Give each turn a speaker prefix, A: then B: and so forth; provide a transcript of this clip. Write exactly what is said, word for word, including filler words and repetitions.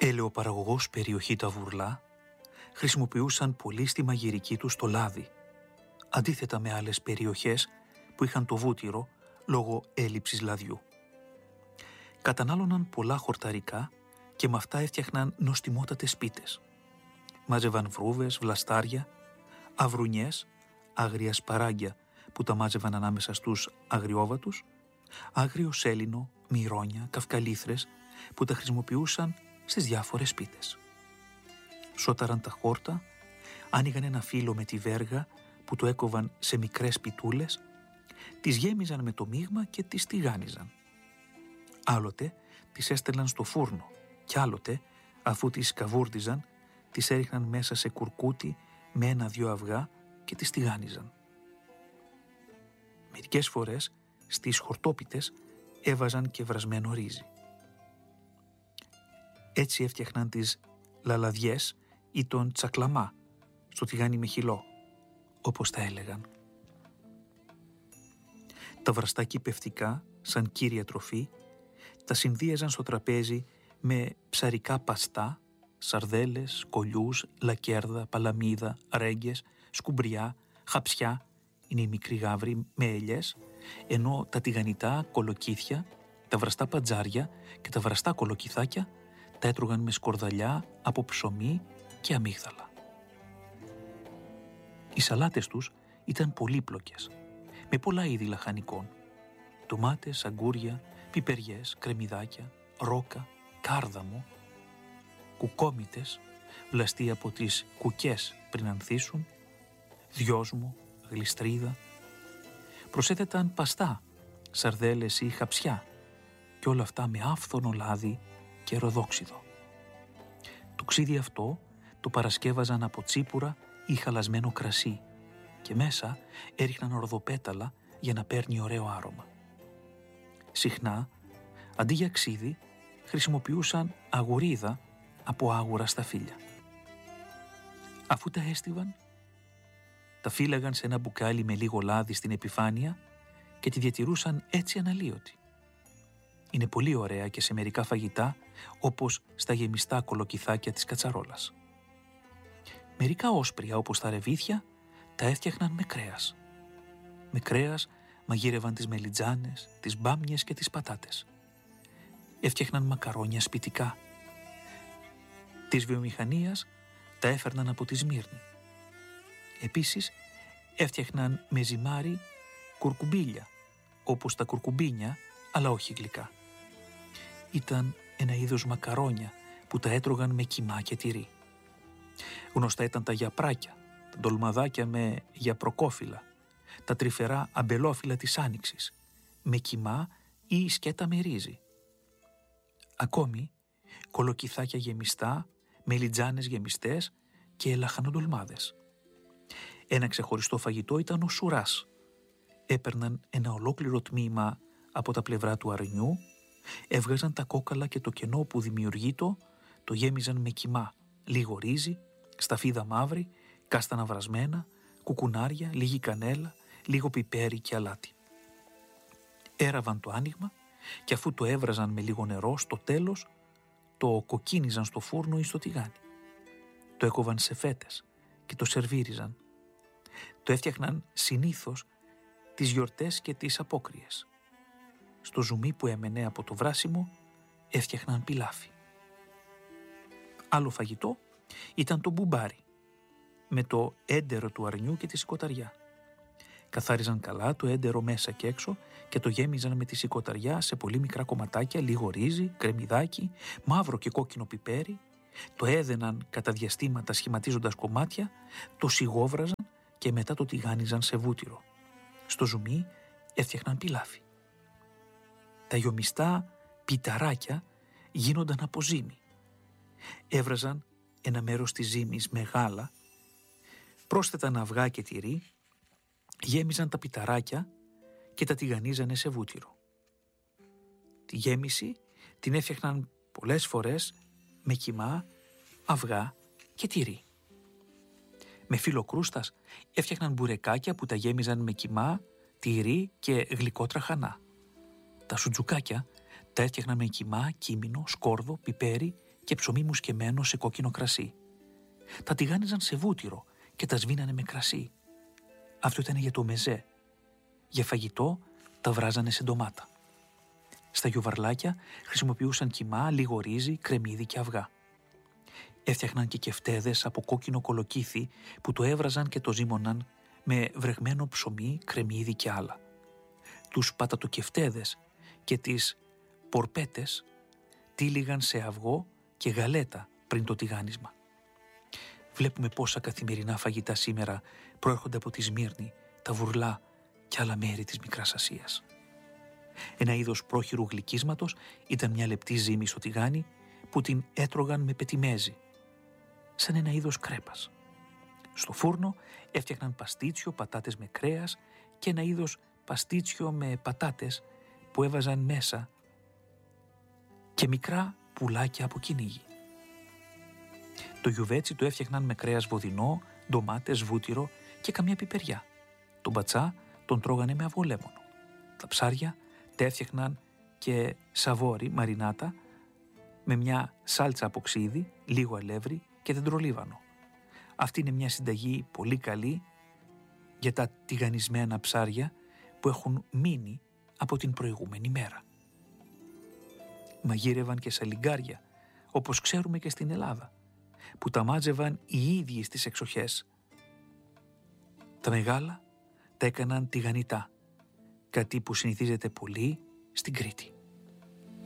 A: Ελαιοπαραγωγός περιοχή τα Βουρλά χρησιμοποιούσαν πολύ στη μαγειρική τους το λάδι, αντίθετα με άλλες περιοχές που είχαν το βούτυρο λόγω έλλειψης λαδιού. Κατανάλωναν πολλά χορταρικά και με αυτά έφτιαχναν νοστιμότατες πίτες. Μάζευαν βρούβες, βλαστάρια, αυρουνιές, άγρια σπαράγγια που τα μάζευαν ανάμεσα στους αγριόβατους, άγριο σέλινο, μυρόνια, καυκαλίθρες που τα χρησιμοποιούσαν στις διάφορες πίτες. Σώταραν τα χόρτα, άνοιγαν ένα φύλλο με τη βέργα που το έκοβαν σε μικρές πιτούλες, τις γέμιζαν με το μείγμα και τις τηγάνιζαν. Άλλοτε τις έστελναν στο φούρνο κι άλλοτε, αφού τις καβούρδιζαν, τις έριχναν μέσα σε κουρκούτι με ένα-δυο αυγά και τις τηγάνιζαν. Μερικές φορές στις χορτόπιτες έβαζαν και βρασμένο ρύζι. Έτσι έφτιαχναν τις λαλαδιές ή τον τσακλαμά στο τηγάνι με χυλό, όπως τα έλεγαν. Τα βραστά κυπευτικά, σαν κύρια τροφή, τα συνδύαζαν στο τραπέζι με ψαρικά παστά, σαρδέλες, κολιούς, λακέρδα, παλαμίδα, ρέγγες, σκουμπριά, χαψιά, είναι οι μικροί γάβροι με ελιές, ενώ τα τηγανιτά κολοκύθια, τα βραστά παντζάρια και τα βραστά κολοκυθάκια τα έτρωγαν με σκορδαλιά από ψωμί και αμύγδαλα. Οι σαλάτες τους ήταν πολύπλοκες, με πολλά είδη λαχανικών, ντομάτες, αγκούρια, πιπεριές, κρεμμυδάκια, ρόκα, κάρδαμο, κουκόμητες, βλαστοί από τις κουκές πριν ανθίσουν, δυόσμο, γλιστρίδα. Προσέθεταν παστά, σαρδέλες ή χαψιά και όλα αυτά με άφθονο λάδι και ροδόξιδο. Το ξύδι αυτό το παρασκεύαζαν από τσίπουρα ή χαλασμένο κρασί και μέσα έριχναν ορδοπέταλα για να παίρνει ωραίο άρωμα. Συχνά, αντί για ξύδι, χρησιμοποιούσαν αγουρίδα από άγουρα σταφύλια. Αφού τα έστιβαν, τα φύλαγαν σε ένα μπουκάλι με λίγο λάδι στην επιφάνεια και τη διατηρούσαν έτσι αναλύωτη. Είναι πολύ ωραία και σε μερικά φαγητά, όπως στα γεμιστά κολοκυθάκια της κατσαρόλας. Μερικά όσπρια, όπως τα ρεβίθια, τα έφτιαχναν με κρέας. Με κρέας μαγείρευαν τις μελιτζάνες, τις μπάμιες και τις πατάτες. Έφτιαχναν μακαρόνια σπιτικά. Της βιομηχανίας τα έφερναν από τη Σμύρνη. Επίσης, έφτιαχναν με ζυμάρι κουρκουμπίλια, όπως τα κουρκουμπίνια, αλλά όχι γλυκά. Ήταν ένα είδος μακαρόνια που τα έτρωγαν με κιμά και τυρί. Γνωστά ήταν τα γιαπράκια, τα ντολμαδάκια με γιαπροκόφυλλα, τα τρυφερά αμπελόφυλλα της άνοιξης, με κιμά ή σκέτα με ρύζι. Ακόμη, κολοκυθάκια γεμιστά, μελιτζάνες γεμιστές και λαχανοντολμάδες. Ένα ξεχωριστό φαγητό ήταν ο σουράς. Έπαιρναν ένα ολόκληρο τμήμα από τα πλευρά του αρνιού, έβγαζαν τα κόκαλα και το κενό που δημιουργείτο, το γέμιζαν με κιμά, λίγο ρύζι, σταφίδα μαύρη, κάστανα βρασμένα, κουκουνάρια, λίγη κανέλα, λίγο πιπέρι και αλάτι. Έραβαν το άνοιγμα και αφού το έβραζαν με λίγο νερό, στο τέλος το κοκκίνιζαν στο φούρνο ή στο τηγάνι. Το έκοβαν σε φέτες και το σερβίριζαν. Το έφτιαχναν συνήθως τις γιορτές και τις απόκριες. Στο ζουμί που έμενε από το βράσιμο έφτιαχναν πιλάφι. Άλλο φαγητό ήταν το μπουμπάρι, με το έντερο του αρνιού και τη σικοταριά. Καθάριζαν καλά το έντερο μέσα και έξω και το γέμιζαν με τη σικοταριά σε πολύ μικρά κομματάκια, λίγο ρύζι, κρεμμυδάκι, μαύρο και κόκκινο πιπέρι, το έδαιναν κατά διαστήματα σχηματίζοντας κομμάτια, το σιγόβραζαν και μετά το τηγάνιζαν σε βούτυρο. Στο ζουμί έφτιαχναν πιλάφι. Τα γιομιστά πιταράκια γίνονταν από ζύμη. Έβραζαν ένα μέρος της ζύμης με γάλα, πρόσθεταν αυγά και τυρί, γέμιζαν τα πιταράκια και τα τηγανίζανε σε βούτυρο. Τη γέμιση την έφτιαχναν πολλές φορές με κιμά, αυγά και τυρί. Με φύλλο κρούστας έφτιαχναν μπουρεκάκια που τα γέμιζαν με κιμά, τυρί και γλυκό τραχανά. Τα σουτζουκάκια τα έφτιαχναν με κιμά, κίμινο, σκόρδο, πιπέρι και ψωμί μουσκεμένο σε κόκκινο κρασί. Τα τηγάνιζαν σε βούτυρο και τα σβήνανε με κρασί. Αυτό ήταν για το μεζέ. Για φαγητό τα βράζανε σε ντομάτα. Στα γιοβαρλάκια χρησιμοποιούσαν κιμά, λίγο ρύζι, κρεμμύδι και αυγά. Έφτιαχναν και κεφτέδες από κόκκινο κολοκύθι που το έβραζαν και το ζύμωναν με βρεγμένο ψωμί, κρεμμύδι και άλλα. Τους πατατοκεφτέδες και τις πορπέτες τύλιγαν σε αυγό και γαλέτα πριν το τηγάνισμα. Βλέπουμε πόσα καθημερινά φαγητά σήμερα προέρχονται από τη Σμύρνη, τα Βουρλά και άλλα μέρη της Μικράς Ασίας. Ένα είδος πρόχειρου γλυκίσματος ήταν μια λεπτή ζύμη στο τηγάνι που την έτρωγαν με πετιμέζι, σαν ένα είδος κρέπας. Στο φούρνο έφτιαχναν παστίτσιο, πατάτες με κρέας και ένα είδος παστίτσιο με πατάτες που έβαζαν μέσα και μικρά πουλάκια από κυνήγι. Το γιουβέτσι το έφτιαχναν με κρέας βοδινό, ντομάτες, βούτυρο και καμιά πιπεριά. Τον μπατσά τον τρώγανε με αυγολέμονο. Τα ψάρια τα έφτιαχναν και σαβόρι, μαρινάτα, με μια σάλτσα από ξύδι, λίγο αλεύρι και δεντρολίβανο. Αυτή είναι μια συνταγή πολύ καλή για τα τηγανισμένα ψάρια που έχουν μείνει από την προηγούμενη μέρα. Μαγείρευαν και σαλιγκάρια, όπως ξέρουμε και στην Ελλάδα, που τα μάζευαν οι ίδιοι στις εξοχές. Τα μεγάλα τα έκαναν τηγανιτά, κάτι που συνηθίζεται πολύ στην Κρήτη.